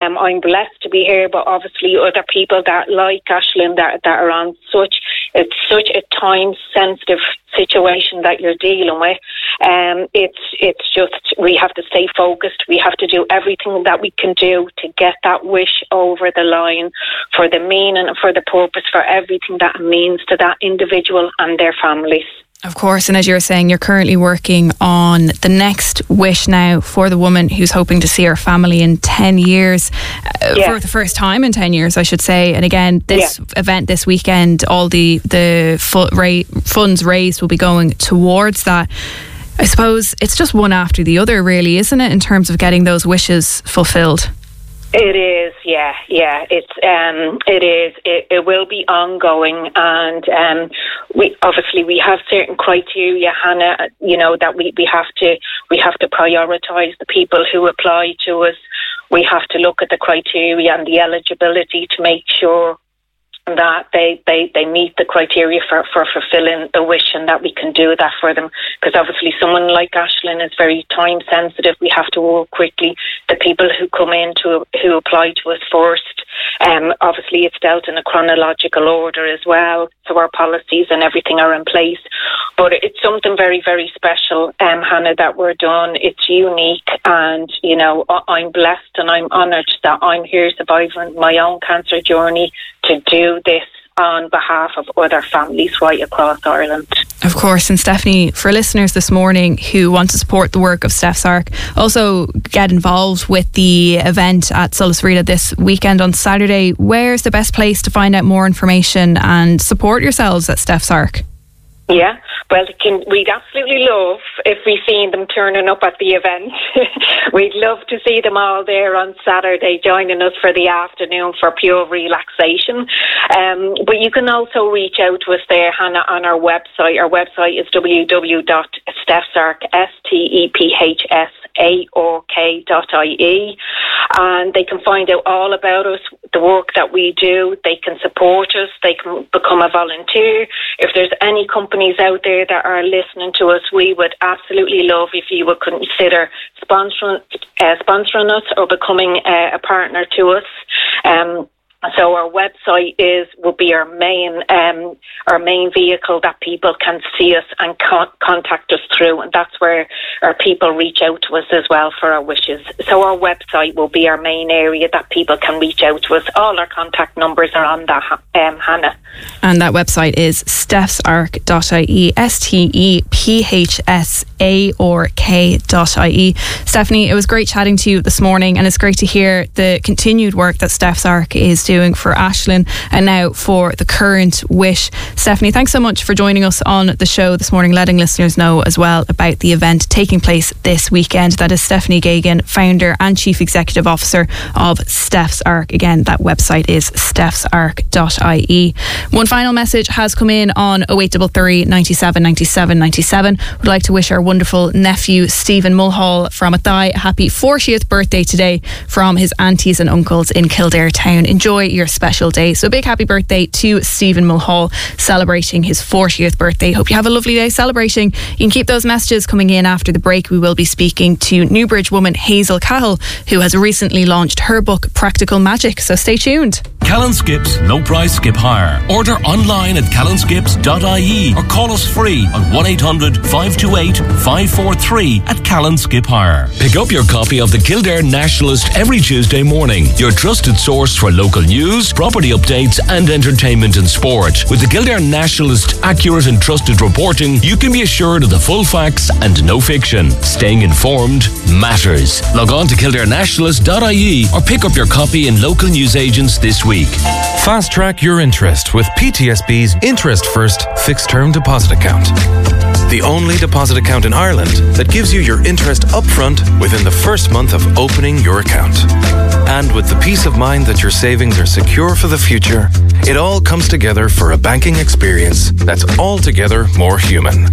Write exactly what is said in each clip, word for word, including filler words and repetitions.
Um, I'm blessed to be here, but obviously other people that like Aisling that that are on such it's such a time sensitive situation that you're dealing with. Um, it's it's just we have to stay focused. We have to do everything that we can do to get that wish over the line for the meaning and for the purpose, for everything that it means to that individual and their families. Of course, and as you were saying, you're currently working on the next wish now for the woman who's hoping to see her family in ten years, uh, yeah. for the first time in ten years, I should say. And again, this yeah. event this weekend, all the, the fu- ra- funds raised will be going towards that. I suppose it's just one after the other, really, isn't it, in terms of getting those wishes fulfilled? It is, yeah, yeah. It's um, it is. It, it will be ongoing, and um, we obviously we have certain criteria, Hannah. You know that we, we have to we have to prioritise the people who apply to us. We have to look at the criteria and the eligibility to make sure that they, they, they meet the criteria for, for fulfilling the wish, and that we can do that for them. Because obviously someone like Aisling is very time sensitive. We have to work quickly. The people who come in to, who apply to us first, um, obviously it's dealt in a chronological order as well. So our policies and everything are in place. But it's something very, very special, um, Hannah, that we're doing. It's unique, and, you know, I'm blessed and I'm honoured that I'm here surviving my own cancer journey to do this on behalf of other families right across Ireland. Of course. And Stephanie, for listeners this morning who want to support the work of Steph's Arc, also get involved with the event at Solas Rita this weekend on Saturday, where's the best place to find out more information and support yourselves at Steph's Arc? Yeah, well, can, we'd absolutely love if we seen them turning up at the event. We'd love to see them all there on Saturday, joining us for the afternoon for pure relaxation. Um, but you can also reach out to us there, Hannah, on our website. Our website is w w w dot stephsarc, S T E P H S A R K dot I E, and they can find out all about us, the work that we do. They can support us. They can become a volunteer. If there's any company out there that are listening to us, we would absolutely love if you would consider sponsoring, uh, sponsoring us or becoming uh, a partner to us. Um, so our website is will be our main um, our main vehicle that people can see us and con- contact us through, and that's where our people reach out to us as well for our wishes. So our website will be our main area that people can reach out to us. All our contact numbers are on that, um, Hannah. And that website is stephsarc dot I E, S T E P H S A R K dot I E. Stephanie, it was great chatting to you this morning, and it's great to hear the continued work that Steph's Arc is doing for Aisling and now for the current wish. Stephanie, thanks so much for joining us on the show this morning, letting listeners know as well about the event taking place this weekend. That is Stephanie Geoghegan, founder and chief executive officer of Steph's Arc. Again, that website is stephsarc dot I E. One final message has come in on oh eight three three, nine seven, nine seven, nine seven. Would like to wish our wonderful nephew Stephen Mulhall from Athy a happy fortieth birthday today from his aunties and uncles in Kildare town. Enjoy your special day. So a big happy birthday to Stephen Mulhall, celebrating his fortieth birthday. Hope you have a lovely day celebrating. You can keep those messages coming in after the break. We will be speaking to Newbridge woman Hazel Cahill, who has recently launched her book Practical Magic. So stay tuned. Callan Skips, low price skip hire. Order online at callan skips dot I E or call us free on one eight hundred, five two eight, five four three at Callan Skip Hire. Pick up your copy of the Kildare Nationalist every Tuesday morning, your trusted source for local news, property updates and entertainment and sport. With the Kildare Nationalist accurate and trusted reporting, you can be assured of the full facts and no fiction. Staying informed matters. Log on to kildare nationalist dot I E or pick up your copy in local newsagents this week. Fast track your interest with P T S B's Interest First Fixed Term Deposit Account. The only deposit account in Ireland that gives you your interest upfront within the first month of opening your account. And with the peace of mind that your savings are secure for the future, it all comes together for a banking experience that's altogether more human.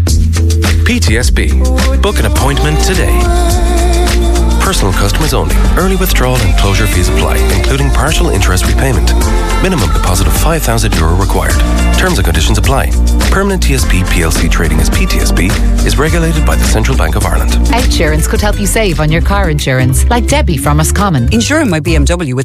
P T S B. Book an appointment today. Personal customers only. Early withdrawal and closure fees apply, including partial interest repayment. Minimum deposit of five thousand euro required. Terms and conditions apply. Permanent T S B P L C trading as P T S B is regulated by the Central Bank of Ireland. Outsurance could help you save on your car insurance, like Debbie from Roscommon. Insuring my B M W with